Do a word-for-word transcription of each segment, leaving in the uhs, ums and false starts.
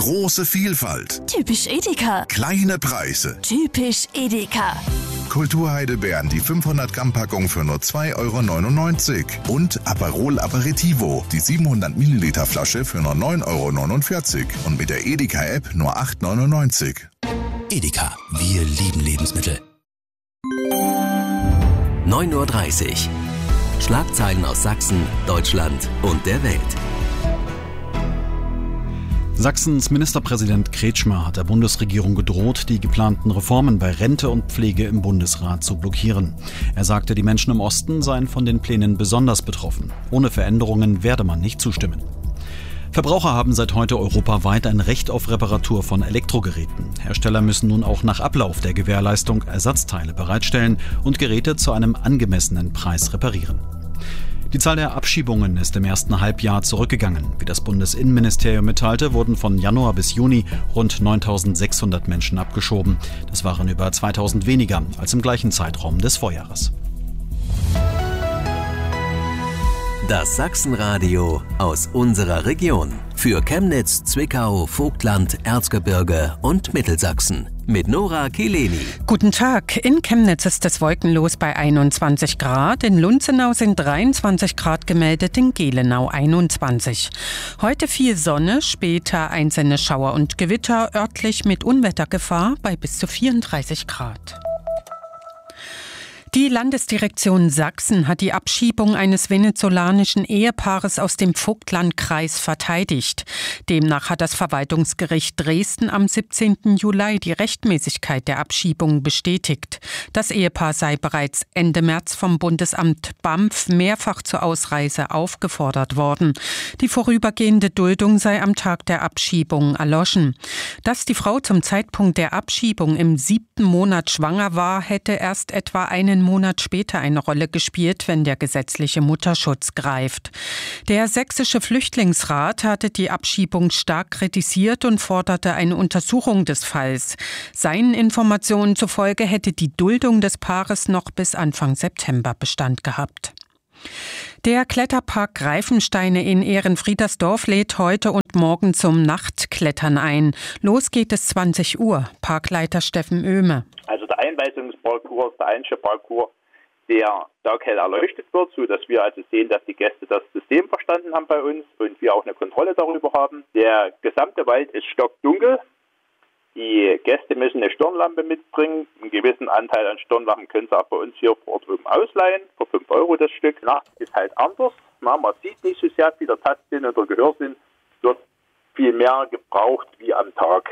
Große Vielfalt. Typisch Edeka. Kleine Preise. Typisch Edeka. Kulturheidelbeeren, die fünfhundert Gramm Packung für nur zwei Euro neunundneunzig. Und Aperol Aperitivo, die siebenhundert Milliliter Flasche für nur neun Euro neunundvierzig. Und mit der Edeka-App nur acht Euro neunundneunzig. Edeka, wir lieben Lebensmittel. neun Uhr dreißig. Schlagzeilen aus Sachsen, Deutschland und der Welt. Sachsens Ministerpräsident Kretschmer hat der Bundesregierung gedroht, die geplanten Reformen bei Rente und Pflege im Bundesrat zu blockieren. Er sagte, die Menschen im Osten seien von den Plänen besonders betroffen. Ohne Veränderungen werde man nicht zustimmen. Verbraucher haben seit heute europaweit ein Recht auf Reparatur von Elektrogeräten. Hersteller müssen nun auch nach Ablauf der Gewährleistung Ersatzteile bereitstellen und Geräte zu einem angemessenen Preis reparieren. Die Zahl der Abschiebungen ist im ersten Halbjahr zurückgegangen. Wie das Bundesinnenministerium mitteilte, wurden von Januar bis Juni rund neuntausendsechshundert Menschen abgeschoben. Das waren über zweitausend weniger als im gleichen Zeitraum des Vorjahres. Das Sachsenradio aus unserer Region. Für Chemnitz, Zwickau, Vogtland, Erzgebirge und Mittelsachsen. Mit Nora Kileni. Guten Tag. In Chemnitz ist es wolkenlos bei einundzwanzig Grad. In Lunzenau sind dreiundzwanzig Grad gemeldet, in Gelenau einundzwanzig. Heute viel Sonne, später einzelne Schauer und Gewitter, örtlich mit Unwettergefahr bei bis zu vierunddreißig Grad. Die Landesdirektion Sachsen hat die Abschiebung eines venezolanischen Ehepaares aus dem Vogtlandkreis verteidigt. Demnach hat das Verwaltungsgericht Dresden am siebzehnten Juli die Rechtmäßigkeit der Abschiebung bestätigt. Das Ehepaar sei bereits Ende März vom Bundesamt B A M F mehrfach zur Ausreise aufgefordert worden. Die vorübergehende Duldung sei am Tag der Abschiebung erloschen. Dass die Frau zum Zeitpunkt der Abschiebung im siebten Monat schwanger war, hätte erst etwa einen Monat später eine Rolle gespielt, wenn der gesetzliche Mutterschutz greift. Der sächsische Flüchtlingsrat hatte die Abschiebung stark kritisiert und forderte eine Untersuchung des Falls. Seinen Informationen zufolge hätte die Duldung des Paares noch bis Anfang September Bestand gehabt. Der Kletterpark Greifensteine in Ehrenfriedersdorf lädt heute und morgen zum Nachtklettern ein. Los geht es zwanzig Uhr. Parkleiter Steffen Oehme. Also der Einweisungsparcours, der Einstellparcours, der taghell erleuchtet wird, sodass wir also sehen, dass die Gäste das System verstanden haben bei uns und wir auch eine Kontrolle darüber haben. Der gesamte Wald ist stockdunkel. Die Gäste müssen eine Stirnlampe mitbringen. Einen gewissen Anteil an Stirnlampen können sie auch bei uns hier vor Ort oben ausleihen, für fünf Euro das Stück. Nachts ist halt anders. Man sieht nicht so sehr, wie der Tastsinn oder Gehörsinn wird viel mehr gebraucht wie am Tag.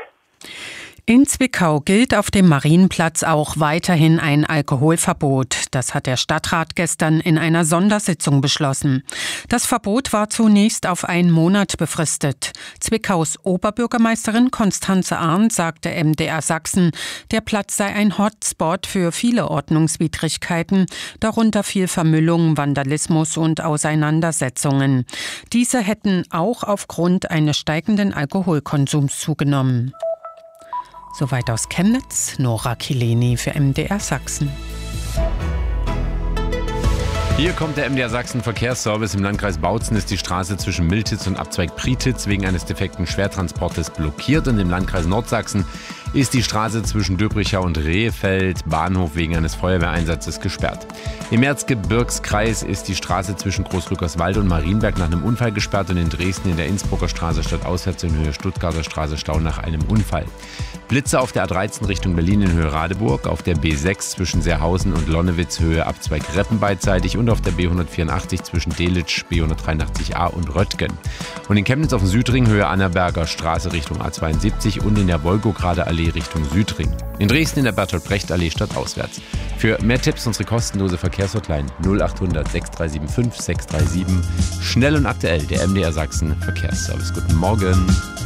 In Zwickau gilt auf dem Marienplatz auch weiterhin ein Alkoholverbot. Das hat der Stadtrat gestern in einer Sondersitzung beschlossen. Das Verbot war zunächst auf einen Monat befristet. Zwickaus Oberbürgermeisterin Konstanze Arndt sagte M D R Sachsen, der Platz sei ein Hotspot für viele Ordnungswidrigkeiten, darunter viel Vermüllung, Vandalismus und Auseinandersetzungen. Diese hätten auch aufgrund eines steigenden Alkoholkonsums zugenommen. Soweit aus Chemnitz, Nora Kileni für M D R Sachsen. Hier kommt der M D R Sachsen Verkehrsservice. Im Landkreis Bautzen ist die Straße zwischen Miltitz und Abzweig Prietitz wegen eines defekten Schwertransportes blockiert. Und im Landkreis Nordsachsen ist die Straße zwischen Döbrichau und Rehfeld Bahnhof wegen eines Feuerwehreinsatzes gesperrt. Im Erzgebirgskreis ist die Straße zwischen Großrückerswalde und Marienberg nach einem Unfall gesperrt und in Dresden in der Innsbrucker Straße stadtauswärts in Höhe Stuttgarter Straße Stau nach einem Unfall. Blitze auf der A dreizehn Richtung Berlin in Höhe Radeburg, auf der B sechs zwischen Seerhausen und Lonnewitz Höhe Abzweig Reppen beidseitig und auf der B hundertvierundachtzig zwischen Delitzsch, B hundertdreiundachtzig a und Röttgen. Und in Chemnitz auf dem Südring Höhe Annaberger Straße Richtung A zweiundsiebzig und in der Wolgograder Allee Richtung Südring. In Dresden in der Bertolt-Brecht-Allee stadtauswärts. Für mehr Tipps unsere kostenlose Verkehrshotline null achthundert sechs drei sieben fünf sechs drei sieben. Schnell und aktuell der M D R Sachsen Verkehrsservice. Guten Morgen.